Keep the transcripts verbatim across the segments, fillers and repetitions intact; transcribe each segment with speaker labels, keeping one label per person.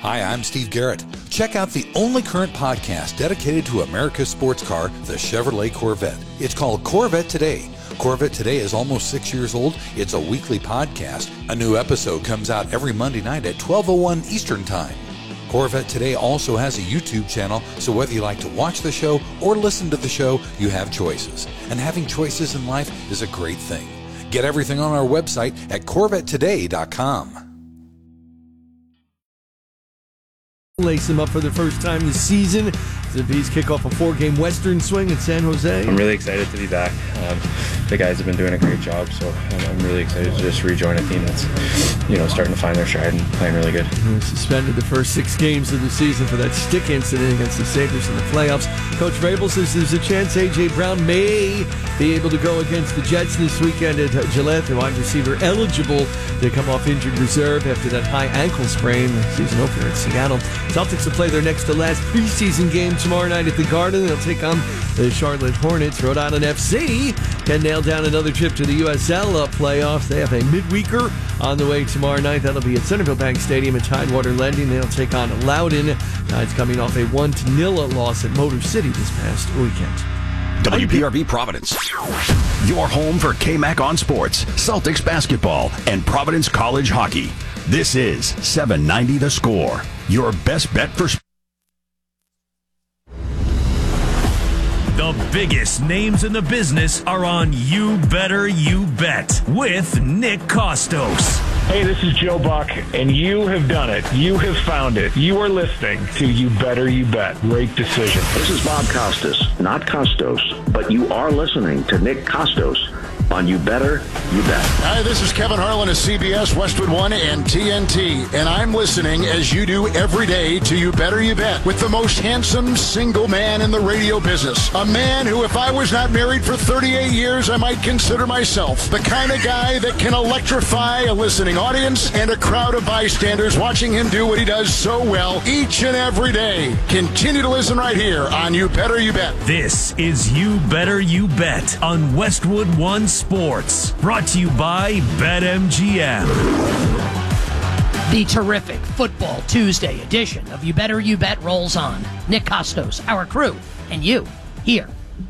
Speaker 1: Hi, I'm Steve Garrett. Check out the only current podcast dedicated to America's sports car, the Chevrolet Corvette. It's called Corvette Today. Corvette Today is almost six years old. It's a weekly podcast. A new episode comes out every Monday night at twelve oh one Eastern Time. Corvette Today also has a YouTube channel, so whether you like to watch the show or listen to the show, you have choices. And having choices in life is a great thing. Get everything on our website at corvette today dot com.
Speaker 2: Lace them up for the first time this season. The Bees kick off a four-game Western swing in San Jose.
Speaker 3: I'm really excited to be back. Um, the guys have been doing a great job, so I'm, I'm really excited to just rejoin a team that's, you know, starting to find their stride and playing really good.
Speaker 2: We suspended the first six games of the season for that stick incident against the Sabres in the playoffs. Coach Vrabel says there's a chance A J. Brown may be able to go against the Jets this weekend at Gillette. The wide receiver eligible to come off injured reserve after that high ankle sprain. The season opener in Seattle. Celtics will play their next to last preseason game tomorrow night at the Garden. They'll take on the Charlotte Hornets. Rhode Island F C can nail down another trip to the U S L playoffs. They have a midweeker on the way tomorrow night. That'll be at Centerville Bank Stadium at Tidewater Lending. They'll take on Loudoun. Tide's coming off a one to nil loss at Motor City this past weekend.
Speaker 4: W P R B Providence, your home for K-Mac on sports, Celtics basketball, and Providence College hockey. This is seven ninety The Score, your best bet for sports.
Speaker 5: The biggest names in the business are on You Better You Bet with Nick Kostos.
Speaker 6: Hey, this is Joe Buck, and you have done it. You have found it. You are listening to You Better You Bet. Great decision.
Speaker 7: This is Bob Costas, not Costos, but you are listening to Nick Kostos on You Better You Bet.
Speaker 8: Hi, this is Kevin Harlan of C B S, Westwood One, and T N T, and I'm listening, as you do every day, to You Better You Bet with the most handsome single man in the radio business. A man who, if I was not married for thirty-eight years, I might consider myself the kind of guy that can electrify a listening audience and a crowd of bystanders watching him do what he does so well each and every day. Continue to listen right here on You Better You Bet.
Speaker 5: This is You Better You Bet on Westwood One Sports, brought to you by BetMGM.
Speaker 9: The terrific Football Tuesday edition of You Better You Bet rolls on. Nick Kostos, our crew, and you here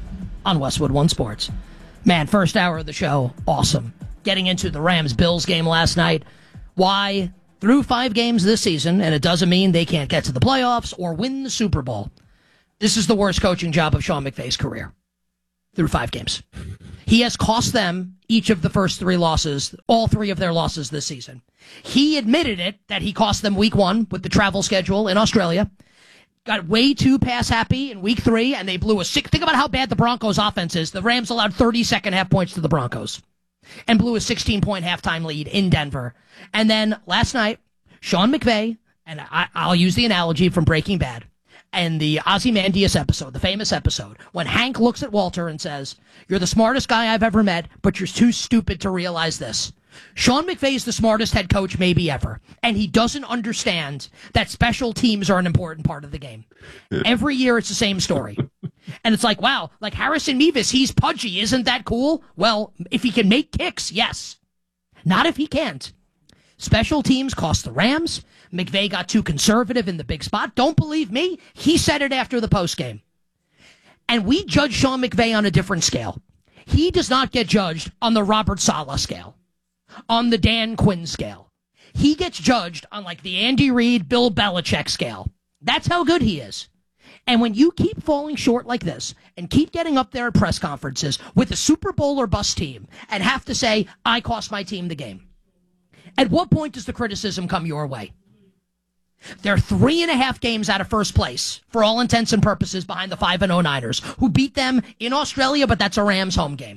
Speaker 9: on Westwood One Sports. Man, first hour of the show, awesome. Getting into the Rams-Bills game last night. Why? Through five games this season, and it doesn't mean they can't get to the playoffs or win the Super Bowl. This is the worst coaching job of Sean McVay's career. Through five games. He has cost them each of the first three losses, all three of their losses this season. He admitted it, that he cost them week one with the travel schedule in Australia. Got way too pass happy in week three, and they blew a six. Think about how bad the Broncos offense is. The Rams allowed thirty second half points to the Broncos and blew a sixteen point halftime lead in Denver. And then last night, Sean McVay, and I, I'll use the analogy from Breaking Bad, and the Ozymandias episode, the famous episode, when Hank looks at Walter and says, "You're the smartest guy I've ever met, but you're too stupid to realize this." Sean McVay is the smartest head coach maybe ever, and he doesn't understand that special teams are an important part of the game. Every year it's the same story. And it's like, wow, like Harrison Mevis, he's pudgy. Isn't that cool? Well, if he can make kicks, yes. Not if he can't. Special teams cost the Rams. McVay got too conservative in the big spot. Don't believe me? He said it after the postgame. And we judge Sean McVay on a different scale. He does not get judged on the Robert Saleh scale, on the Dan Quinn scale. He gets judged on like the Andy Reid, Bill Belichick scale. That's how good he is. And when you keep falling short like this and keep getting up there at press conferences with a Super Bowl or bust team and have to say, I cost my team the game, at what point does the criticism come your way? They're three and a half games out of first place, for all intents and purposes, behind the five and oh Niners, who beat them in Australia, but that's a Rams home game.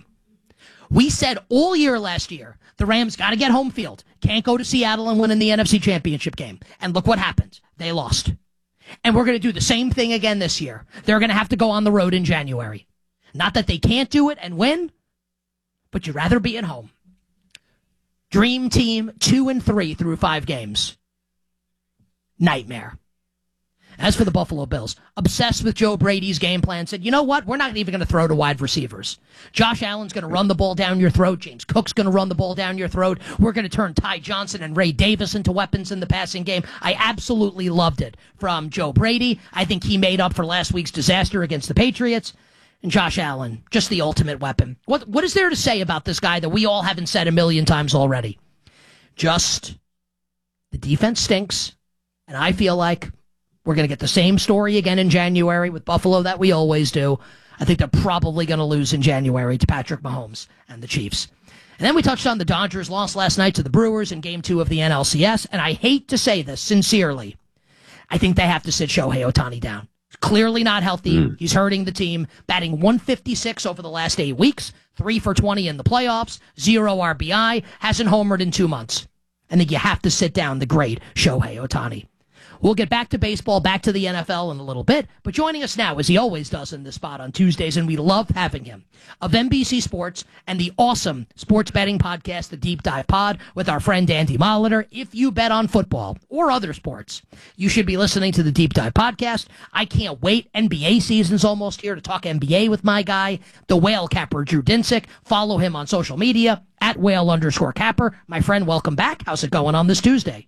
Speaker 9: We said all year last year, the Rams got to get home field. Can't go to Seattle and win in the N F C Championship game. And look what happened. They lost. And we're going to do the same thing again this year. They're going to have to go on the road in January. Not that they can't do it and win, but you'd rather be at home. Dream team two and three through five games. Nightmare. As for the Buffalo Bills, obsessed with Joe Brady's game plan, said, you know what? We're not even going to throw to wide receivers. Josh Allen's going to run the ball down your throat. James Cook's going to run the ball down your throat. We're going to turn Ty Johnson and Ray Davis into weapons in the passing game. I absolutely loved it from Joe Brady. I think he made up for last week's disaster against the Patriots. And Josh Allen, just the ultimate weapon. What What is there to say about this guy that we all haven't said a million times already? Just the defense stinks, and I feel like we're going to get the same story again in January with Buffalo that we always do. I think they're probably going to lose in January to Patrick Mahomes and the Chiefs. And then we touched on the Dodgers' loss last night to the Brewers in Game two of the N L C S, and I hate to say this sincerely. I think they have to sit Shohei Ohtani down. Clearly not healthy. Mm. He's hurting the team. Batting one fifty-six over the last eight weeks, three for twenty in the playoffs, zero R B I, hasn't homered in two months. I think you have to sit down the great Shohei Ohtani. We'll get back to baseball, back to the N F L in a little bit, but joining us now, as he always does in this spot on Tuesdays, and we love having him, of N B C Sports and the awesome sports betting podcast, The Deep Dive Pod, with our friend Andy Molitor. If you bet on football or other sports, you should be listening to The Deep Dive Podcast. I can't wait. N B A season's almost here to talk N B A with my guy, the whale capper, Drew Dinsick. Follow him on social media, at whale underscore capper. My friend, welcome back. How's it going on this Tuesday?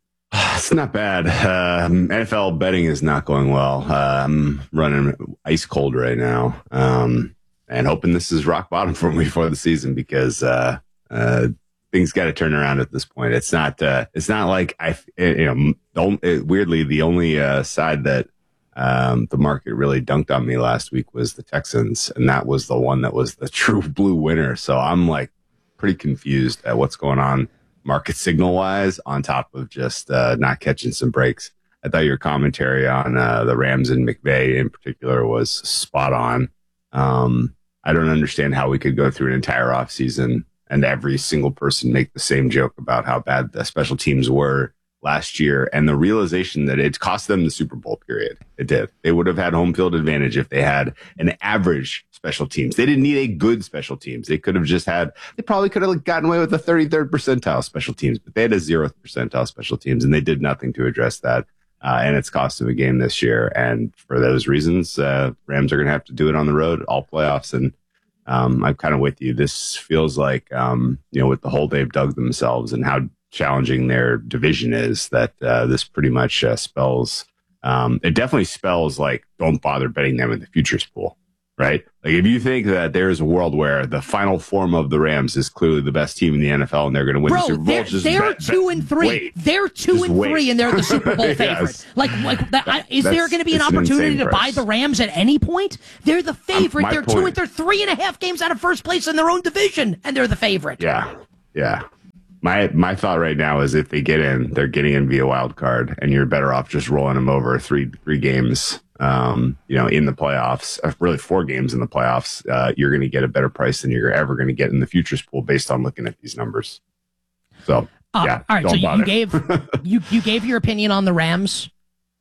Speaker 10: It's not bad. Um, N F L betting is not going well. Uh, I'm running ice cold right now, um, and hoping this is rock bottom for me for the season because uh, uh, things got to turn around at this point. It's not. Uh, it's not like I. You know, it, weirdly, the only uh, side that um, the market really dunked on me last week was the Texans, and that was the one that was the true blue winner. So I'm like pretty confused at what's going on market signal wise, on top of just uh, not catching some breaks. I thought your commentary on uh, the Rams and McVay in particular was spot on. Um, I don't understand how we could go through an entire offseason and every single person make the same joke about how bad the special teams were last year, and the realization that it cost them the Super Bowl period. It did. They would have had home field advantage if they had an average special teams. They didn't need a good special teams. They could have just had, they probably could have gotten away with a thirty-third percentile special teams, but they had a zeroth percentile special teams, and they did nothing to address that. Uh, and it's cost them a game this year. And for those reasons, uh, Rams are going to have to do it on the road, all playoffs. And um, I'm kind of with you. This feels like, um, you know, with the hole they've dug themselves and how challenging their division is, that uh, this pretty much uh, spells, um, it definitely spells like, don't bother betting them in the futures pool. Right? Like, if you think that there's a world where the final form of the Rams is clearly the best team in the N F L and they're going to win
Speaker 9: Bro,
Speaker 10: the Super Bowl,
Speaker 9: they're,
Speaker 10: just
Speaker 9: they're
Speaker 10: bet,
Speaker 9: two
Speaker 10: bet,
Speaker 9: and three.
Speaker 10: wait.
Speaker 9: They're two
Speaker 10: Just
Speaker 9: and
Speaker 10: wait.
Speaker 9: three, and they're the Super Bowl favorite.
Speaker 10: Yes.
Speaker 9: Like, like that, I, is
Speaker 10: That's,
Speaker 9: there going to be an
Speaker 10: it's an
Speaker 9: opportunity
Speaker 10: insane
Speaker 9: to buy
Speaker 10: price.
Speaker 9: the Rams at any point? They're the favorite.
Speaker 10: Um,
Speaker 9: they're
Speaker 10: point.
Speaker 9: two and they're three and a half games out of first place in their own division, and they're the favorite.
Speaker 10: Yeah, yeah. My my thought right now is if they get in, they're getting in via wild card, and you're better off just rolling them over three three games. Um, you know, in the playoffs, really four games in the playoffs, uh, you're going to get a better price than you're ever going to get in the futures pool based on looking at these numbers. So,
Speaker 9: uh,
Speaker 10: yeah,
Speaker 9: all right.
Speaker 10: don't
Speaker 9: So
Speaker 10: bother.
Speaker 9: you gave you you gave your opinion on the Rams.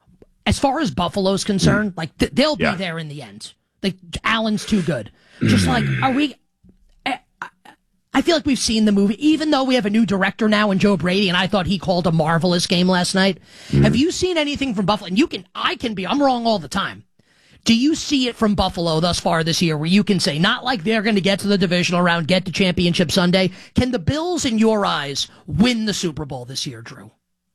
Speaker 9: As far as Buffalo's concerned, like th- they'll be
Speaker 10: Yeah.
Speaker 9: there in the end. Like Allen's too good. Just like, are we? I, I feel like we've seen the movie, even though we have a new director now in Joe Brady, and I thought he called a marvelous game last night. Mm. Have you seen anything from Buffalo? And you can, I can be, I'm wrong all the time. Do you see it from Buffalo thus far this year where you can say, not like they're going to get to the divisional round, get to championship Sunday? Can the Bills, in your eyes, win the Super Bowl this year, Drew?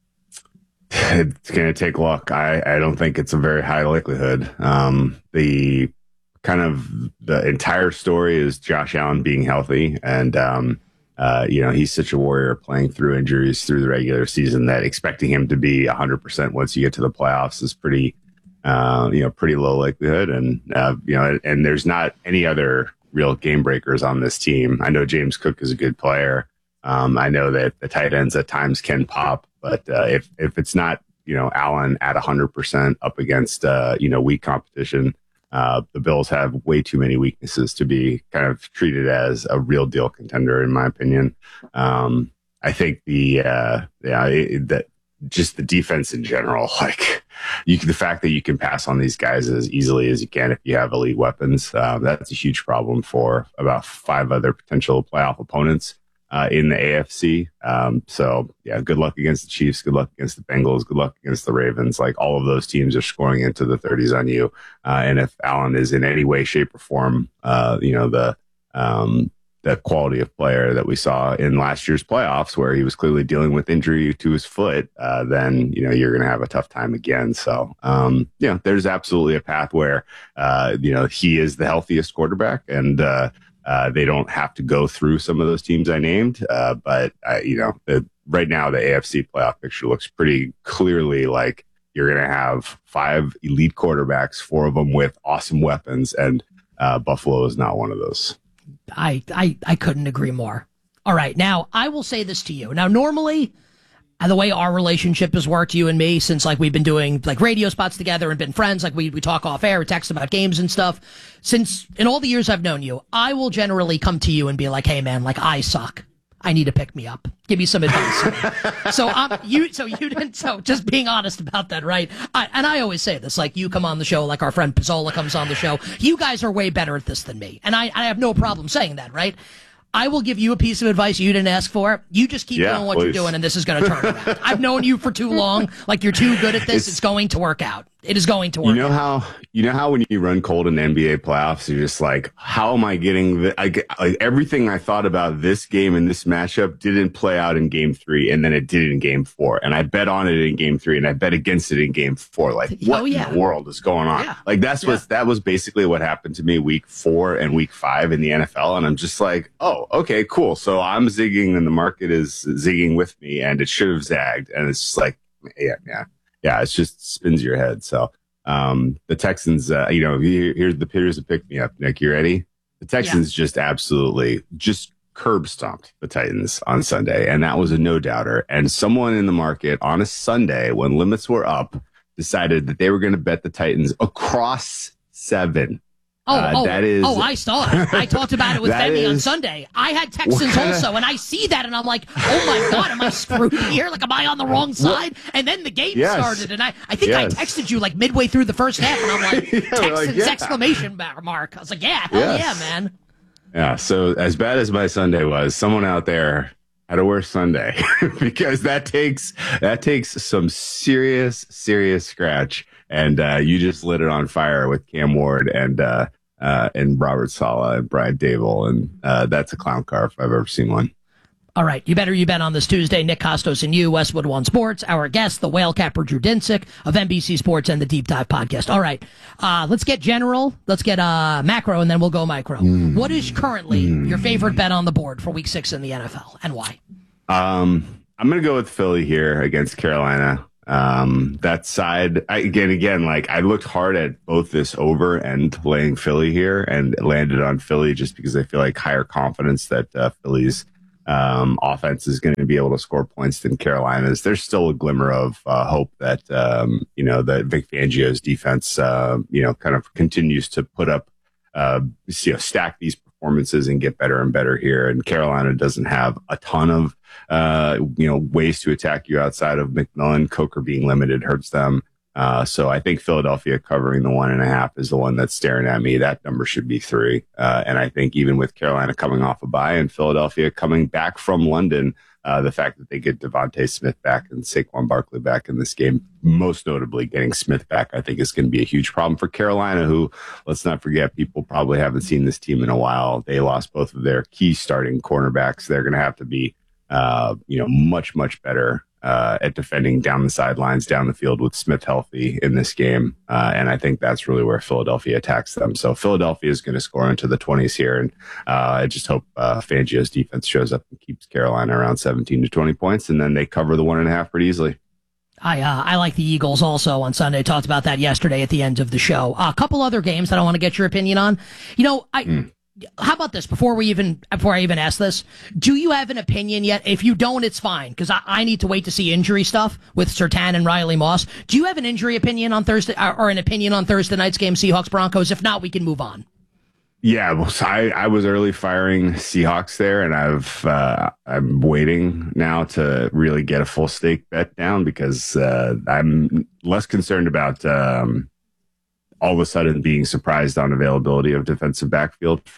Speaker 10: It's going to take luck. I, I don't think it's a very high likelihood. Um, the kind of the entire story is Josh Allen being healthy. And, um, uh, you know, he's such a warrior playing through injuries through the regular season that expecting him to be one hundred percent once you get to the playoffs is pretty, uh, you know, pretty low likelihood. And, uh, you know, and there's not any other real game breakers on this team. I know James Cook is a good player. Um, I know that the tight ends at times can pop, but uh, if if it's not, you know, Allen at one hundred percent up against, uh, you know, weak competition, uh, the Bills have way too many weaknesses to be kind of treated as a real deal contender, in my opinion. Um, I think the uh, yeah it, that just the defense in general, like you, the fact that you can pass on these guys as easily as you can if you have elite weapons, uh, that's a huge problem for about five other potential playoff opponents. uh, in the A F C. Um, so, yeah, good luck against the Chiefs. Good luck against the Bengals. Good luck against the Ravens. Like, all of those teams are scoring into the thirties on you. Uh, and if Allen is in any way, shape, or form, uh, you know, the um, the quality of player that we saw in last year's playoffs, where he was clearly dealing with injury to his foot, uh, then, you know, you're going to have a tough time again. So, um, you know, there's absolutely a path where, uh, you know, he is the healthiest quarterback, and uh, uh, they don't have to go through some of those teams I named. Uh, but, uh, you know, the, right now the A F C playoff picture looks pretty clearly like you're going to have five elite quarterbacks, four of them with awesome weapons, and uh, Buffalo is not one of those.
Speaker 9: I, I, I couldn't agree more. All right. Now, I will say this to you. Now, normally, uh, the way our relationship has worked, you and me, since like we've been doing like radio spots together and been friends, like we, we talk off air, text about games and stuff. Since in all the years I've known you, I will generally come to you and be like, hey, man, like I suck. I need to pick me up. Give me some advice. so um, you, so you didn't. So just being honest about that, right? I, and I always say this: like you come on the show, like our friend Pizzola comes on the show. You guys are way better at this than me, and I, I have no problem saying that, right? I will give you a piece of advice you didn't ask for. You just keep
Speaker 10: yeah,
Speaker 9: doing what
Speaker 10: please.
Speaker 9: you're doing, and this is going to turn around. I've known you for too long. Like you're too good at this. It's, it's going to work out. It is going to work.
Speaker 10: You know
Speaker 9: out.
Speaker 10: how you know how when you run cold in N B A playoffs, you're just like, how am I getting the, I get, like, everything I thought about this game and this matchup didn't play out in game three, and then it did in game four, and I bet on it in game three, and I bet against it in game four. Like, what
Speaker 9: oh, yeah.
Speaker 10: in the world is going on?
Speaker 9: Yeah.
Speaker 10: Like that's
Speaker 9: yeah.
Speaker 10: what that was basically what happened to me week four and week five in the N F L, and I'm just like, oh, okay, cool. So I'm zigging, and the market is zigging with me, and it should have zagged, and it's just like, yeah, yeah, yeah. It's just spins your head. So. Um, the Texans, uh, you know, here, here's the here's a pick me up. Nick, you ready? The Texans yeah. just absolutely just curb stomped the Titans on Sunday, and that was a no doubter. And someone in the market on a Sunday when limits were up decided that they were going to bet the Titans across seven.
Speaker 9: Oh,
Speaker 10: uh,
Speaker 9: oh,
Speaker 10: that is,
Speaker 9: oh, I saw it. I talked about it with Femi
Speaker 10: is,
Speaker 9: on Sunday. I had Texans also, and I see that, and I'm like, oh, my God, am I screwed here? Like, am I on the wrong side? And then the game
Speaker 10: yes,
Speaker 9: started, and I, I think
Speaker 10: yes.
Speaker 9: I texted you, like, midway through the first half, and I'm like,
Speaker 10: yeah,
Speaker 9: Texans,
Speaker 10: like, yeah.
Speaker 9: exclamation mark. I was like, yeah, hell
Speaker 10: yes.
Speaker 9: yeah, man.
Speaker 10: Yeah, so as bad as my Sunday was, someone out there had a worse Sunday because that takes that takes some serious, serious scratch. And uh, you just lit it on fire with Cam Ward and uh, uh, and Robert Saleh and Brian Dable. And uh, that's a clown car if I've ever seen one.
Speaker 9: All right, you better you bet on this Tuesday. Nick Costos and you, Westwood One Sports. Our guest, the whale capper Drew Dinsick of N B C Sports and the Deep Dive Podcast. All right, uh, let's get general, let's get uh, macro, and then we'll go micro. Mm. What is currently mm. your favorite bet on the board for Week Six in the N F L, and why?
Speaker 10: Um, I'm going to go with Philly here against Carolina. Um, that side, I, again, again, like I looked hard at both this over and laying Philly here, and landed on Philly just because I feel like higher confidence that uh, Philly's um, offense is going to be able to score points than Carolina's. There's still a glimmer of uh, hope that um, you know that Vic Fangio's defense, uh, you know, kind of continues to put up, uh, you know, stack these performances and get better and better here. And Carolina doesn't have a ton of uh, you know, ways to attack you outside of McMillan. Coker being limited hurts them. Uh, so I think Philadelphia covering the one and a half is the one that's staring at me. That number should be three. Uh, and I think even with Carolina coming off a bye and Philadelphia coming back from London, uh, the fact that they get Devontae Smith back and Saquon Barkley back in this game, most notably getting Smith back, I think is going to be a huge problem for Carolina, who, let's not forget, people probably haven't seen this team in a while. They lost both of their key starting cornerbacks. They're going to have to be Uh, you know, much, much better uh, at defending down the sidelines, down the field with Smith healthy in this game. Uh, and I think that's really where Philadelphia attacks them. So Philadelphia is going to score into the twenties here. And uh, I just hope uh, Fangio's defense shows up and keeps Carolina around seventeen to twenty points. And then they cover the one and a half pretty easily.
Speaker 9: I uh, I like the Eagles also on Sunday. Talked about that yesterday at the end of the show. Uh, a couple other games that I want to get your opinion on. You know, I... Mm. How about this? Before we even, before I even ask this, do you have an opinion yet? If you don't, it's fine, because I, I need to wait to see injury stuff with Surtain and Riley Moss. Do you have an injury opinion on Thursday, or, or an opinion on Thursday night's game, Seahawks Broncos? If not, we can move on.
Speaker 10: Yeah, well, so I, I was early firing Seahawks there, and I've uh, I'm waiting now to really get a full stake bet down because uh, I'm less concerned about. Um, all of a sudden being surprised on availability of defensive backfield for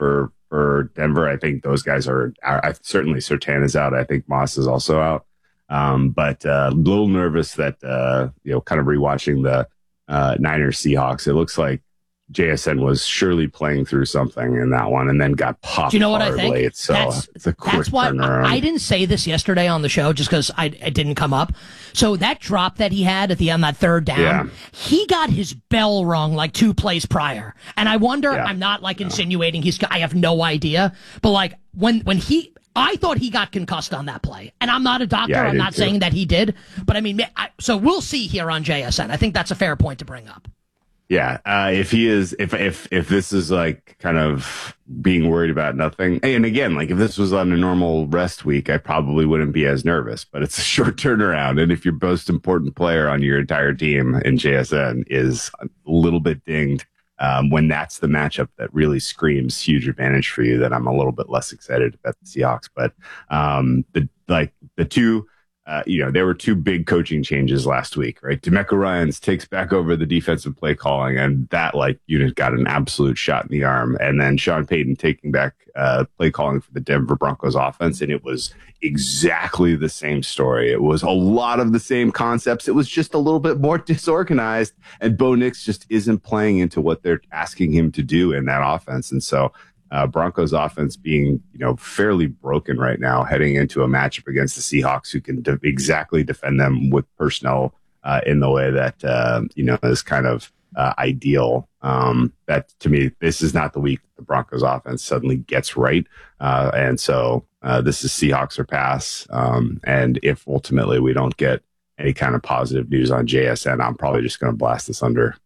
Speaker 10: for Denver. I think those guys are, I, certainly Surtain is out. I think Moss is also out. Um, but uh, a little nervous that, uh, you know, kind of rewatching the uh, Niners Seahawks, it looks like J S N was surely playing through something in that one and then got popped.
Speaker 9: Do you know what I
Speaker 10: hard
Speaker 9: think?
Speaker 10: late, so
Speaker 9: that's
Speaker 10: it's a quick
Speaker 9: that's why
Speaker 10: turnaround.
Speaker 9: I, I didn't say this yesterday on the show just because I it didn't come up. So that drop that he had at the on that third down,
Speaker 10: Yeah.
Speaker 9: he got his bell rung like two plays prior, and I wonder.
Speaker 10: Yeah.
Speaker 9: I'm not like insinuating he's. I have no idea, but like when when he. I thought he got concussed on that play, and I'm not a doctor.
Speaker 10: Yeah, I
Speaker 9: I'm
Speaker 10: did
Speaker 9: not
Speaker 10: too.
Speaker 9: saying that he did, but I mean, I, so we'll see here on J S N. I think that's a fair point to bring up.
Speaker 10: Yeah, uh, if he is, if if if this is like kind of being worried about nothing, and again, like if this was on a normal rest week, I probably wouldn't be as nervous. But it's a short turnaround, and if your most important player on your entire team in J S N is a little bit dinged, um, when that's the matchup that really screams huge advantage for you, then I'm a little bit less excited about the Seahawks. But um, the like the two. Uh, you know, there were two big coaching changes last week, right? DeMeco Ryans takes back over the defensive play calling, and that like unit got an absolute shot in the arm. And then Sean Payton taking back uh, play calling for the Denver Broncos offense, and it was exactly the same story. It was a lot of the same concepts. It was just a little bit more disorganized, and Bo Nix just isn't playing into what they're asking him to do in that offense. And so Uh, Broncos offense being, you know, fairly broken right now, heading into a matchup against the Seahawks, who can de- exactly defend them with personnel uh, in the way that uh, you know is kind of uh, ideal. Um, that to me, this is not the week the Broncos offense suddenly gets right, uh, and so uh, this is Seahawks or pass. Um, and if ultimately we don't get any kind of positive news on J S N, I'm probably just going to blast this under.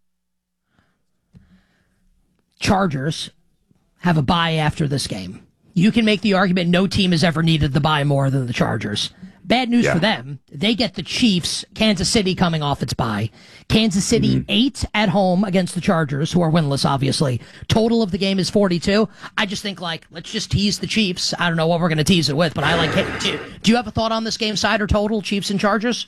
Speaker 9: Chargers have a bye after this game. You can make the argument no team has ever needed the bye more than the Chargers. Bad news
Speaker 10: Yeah.
Speaker 9: for them. They get the Chiefs, Kansas City coming off its bye. Kansas City
Speaker 10: Mm-hmm.
Speaker 9: eight at home against the Chargers, who are winless, obviously. Total of the game is forty-two. I just think, like, let's just tease the Chiefs. I don't know what we're going to tease it with, but I like it too. Do you have a thought on this game, side or total, Chiefs and Chargers?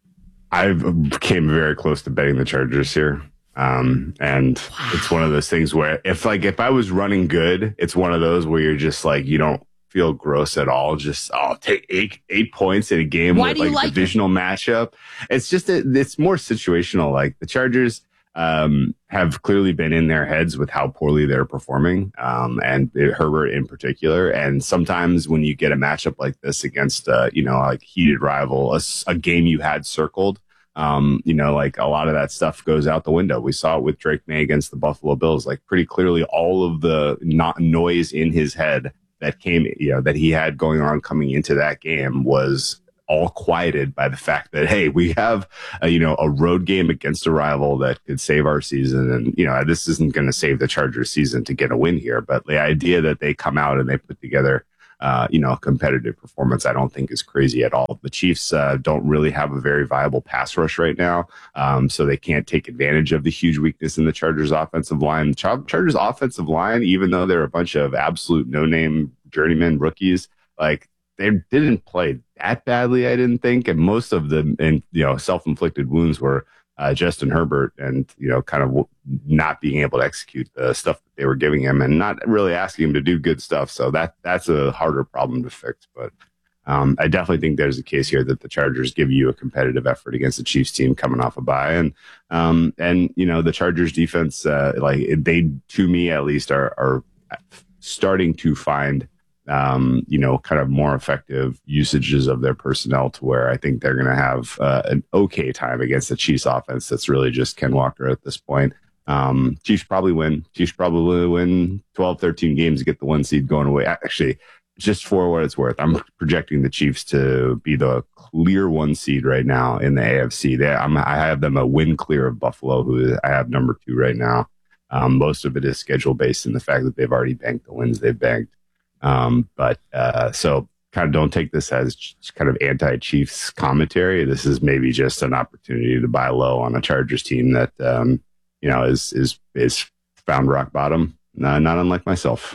Speaker 10: I came very close to betting the Chargers here. Um, and wow. It's one of those things where if like, if I was running good, it's one of those where you're just like, you don't feel gross at all. Just, oh, take eight, eight points in a game
Speaker 9: Why
Speaker 10: with
Speaker 9: do you
Speaker 10: like,
Speaker 9: like
Speaker 10: divisional matchup. It's just, a, it's more situational. Like the Chargers, um, have clearly been in their heads with how poorly they're performing. Um, and Herbert in particular. And sometimes when you get a matchup like this against, uh, you know, like heated rival, a, a game you had circled, Um, you know, like a lot of that stuff goes out the window. We saw it with Drake May against the Buffalo Bills. Like pretty clearly all of the not noise in his head that came, you know, that he had going on coming into that game was all quieted by the fact that, hey, we have, a, you know, a road game against a rival that could save our season. And, you know, this isn't going to save the Chargers season to get a win here. But the idea that they come out and they put together Uh, you know, a competitive performance, I don't think is crazy at all. The Chiefs uh, don't really have a very viable pass rush right now, um, so they can't take advantage of the huge weakness in the Chargers offensive line. The Char- Chargers offensive line, even though they're a bunch of absolute no-name journeyman rookies, like they didn't play that badly, I didn't think, and most of the and you know self-inflicted wounds were uh, Justin Herbert and you know kind of w- not being able to execute the stuff that they were giving him and not really asking him to do good stuff. So that that's a harder problem to fix. But um, I definitely think there's a case here that the Chargers give you a competitive effort against the Chiefs team coming off a bye. And, um, and you know, the Chargers defense, uh, like they, to me at least, are, are starting to find, um, you know, kind of more effective usages of their personnel to where I think they're going to have uh, an okay time against the Chiefs offense. That's really just Ken Walker at this point. Um, Chiefs probably win. Chiefs probably win twelve, thirteen games to get the one seed going away. Actually, just for what it's worth, I'm projecting the Chiefs to be the clear one seed right now in the A F C. They, I'm, I have them a win clear of Buffalo, who I have number two right now. Um, most of it is schedule based in the fact that they've already banked the wins they've banked. Um, but uh, so kind of don't take this as kind of anti-Chiefs commentary. This is maybe just an opportunity to buy low on a Chargers team that, um, you know, is, is, is found rock bottom. Uh, not unlike myself.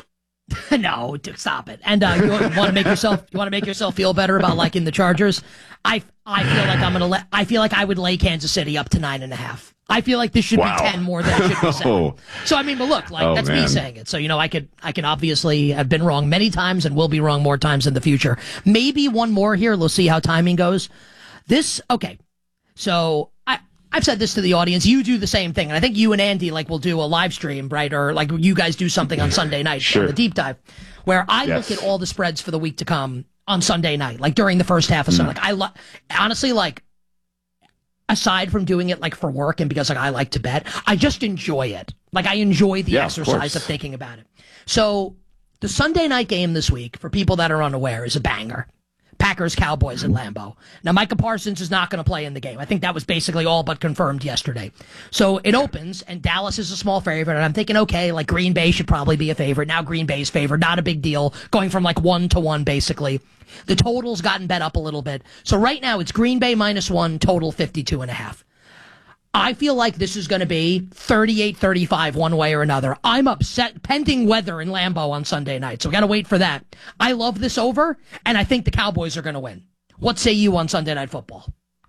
Speaker 9: No, stop it. And uh, you want to make yourself you want to make yourself feel better about liking the Chargers. I I feel like I'm gonna let. I feel like I would lay Kansas City up to nine and a half. I feel like this should
Speaker 10: Wow.
Speaker 9: be ten more than it should be seven.
Speaker 10: Oh.
Speaker 9: So I mean, but look, like
Speaker 10: Oh,
Speaker 9: that's
Speaker 10: man.
Speaker 9: me saying it. So you know, I could I can obviously have been wrong many times and will be wrong more times in the future. Maybe one more here. We'll see how timing goes. This okay. So I. I've said this to the audience. You do the same thing. And I think you and Andy like will do a live stream, right? Or like you guys do something on Sunday night
Speaker 10: Sure.
Speaker 9: on the deep dive where I
Speaker 10: Yes.
Speaker 9: look at all the spreads for the week to come on Sunday night, like during the first half of Sunday. Like I lo- honestly, like aside from doing it like for work and because like I like to bet, I just enjoy it. Like I enjoy the
Speaker 10: Yeah, of
Speaker 9: exercise
Speaker 10: course.
Speaker 9: of thinking about it. So the Sunday night game this week, for people that are unaware, is a banger. Packers Cowboys at Lambeau. Now, Micah Parsons is not going to play in the game. I think that was basically all but confirmed yesterday. So it opens, and Dallas is a small favorite, and I'm thinking, okay, like Green Bay should probably be a favorite. Now Green Bay's favorite, not a big deal, going from like one to one, basically. The total's gotten bet up a little bit. So right now it's Green Bay minus one, total fifty-two and a half. I feel like this is going to be thirty-eight thirty-five one way or another. I'm upset, pending weather in Lambeau on Sunday night, so we got to wait for that. I love this over, and I think the Cowboys are going to win. What say you on Sunday Night Football?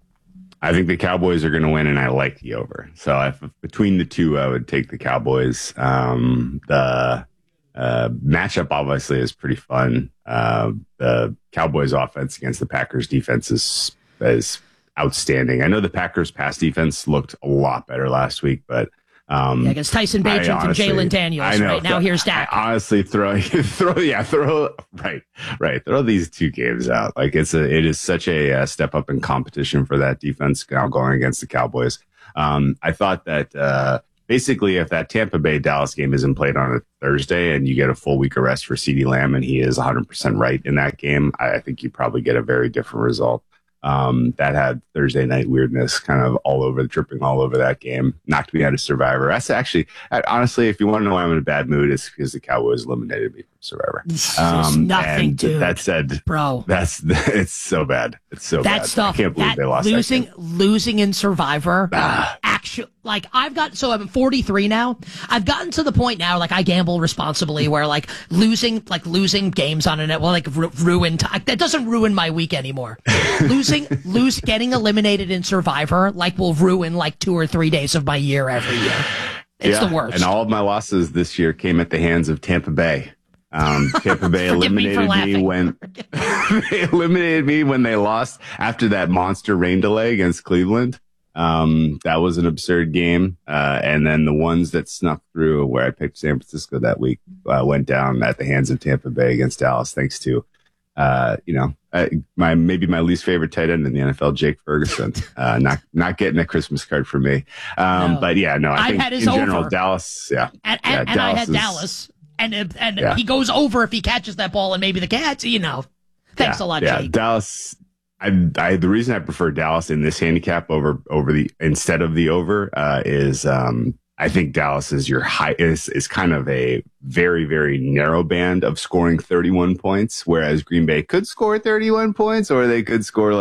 Speaker 10: I think the Cowboys are going to win, and I like the over. So if, between the two, I would take the Cowboys. Um, the uh, matchup obviously is pretty fun. Uh, the Cowboys offense against the Packers defense is is outstanding. I know the Packers pass defense looked a lot better last week, but um,
Speaker 9: Yeah, against Tyson Bagent and
Speaker 10: honestly-
Speaker 9: Jalen Daniels.
Speaker 10: I know,
Speaker 9: Right now, here's Dak.
Speaker 10: I honestly, throw, throw, yeah, throw, right, right, throw these two games out. Like it's a, it is such a uh, step up in competition for that defense now going against the Cowboys. Um, I thought that uh, basically, if that Tampa Bay Dallas game isn't played on a Thursday and you get a full week of rest for CeeDee Lamb and he is one hundred percent right in that game, I, I think you probably get a very different result. Um, that had Thursday night weirdness kind of all over, tripping all over that game, knocked me out of Survivor. That's actually, I, honestly, if you want to know why I'm in a bad mood, it's because the Cowboys eliminated me from Survivor.
Speaker 9: There's nothing,
Speaker 10: and
Speaker 9: dude.
Speaker 10: That said,
Speaker 9: Bro.
Speaker 10: that's it's so bad. It's so
Speaker 9: that
Speaker 10: bad.
Speaker 9: stuff,
Speaker 10: I can't believe
Speaker 9: that
Speaker 10: they lost
Speaker 9: losing,
Speaker 10: that game.
Speaker 9: losing in Survivor.
Speaker 10: Ah.
Speaker 9: Actually, like I've got, so I'm forty-three now. I've gotten to the point now, like I gamble responsibly, where like losing, like losing games on it, well, like ru- ruin. T- that doesn't ruin my week anymore. losing, lose, getting eliminated in Survivor, like will ruin like two or three days of my year every year. It's
Speaker 10: Yeah,
Speaker 9: the worst.
Speaker 10: And all of my losses this year came at the hands of Tampa Bay. Um, Tampa Bay
Speaker 9: Forgive me for
Speaker 10: eliminated me,
Speaker 9: laughing.
Speaker 10: when they eliminated me when they lost after that monster rain delay against Cleveland. Um, that was an absurd game. Uh, and then the ones that snuck through where I picked San Francisco that week uh, went down at the hands of Tampa Bay against Dallas, thanks to uh, you know uh, my maybe my least favorite tight end in the N F L, Jake Ferguson. Uh, not not getting a Christmas card for me. Um,
Speaker 9: No.
Speaker 10: but yeah, no, I
Speaker 9: I've
Speaker 10: think
Speaker 9: had his
Speaker 10: in general
Speaker 9: over.
Speaker 10: Dallas, yeah,
Speaker 9: and
Speaker 10: yeah,
Speaker 9: and, and I had
Speaker 10: is-
Speaker 9: Dallas, and if- and
Speaker 10: Yeah.
Speaker 9: he goes over if he catches that ball, and maybe the Cats, you know. Thanks
Speaker 10: yeah,
Speaker 9: a lot,
Speaker 10: yeah.
Speaker 9: Jake.
Speaker 10: Dallas. I, I the reason I prefer Dallas in this handicap over over the instead of the over uh, is um, I think Dallas is your high is is kind of a very very narrow band of scoring thirty-one points, whereas Green Bay could score thirty-one points or they could score like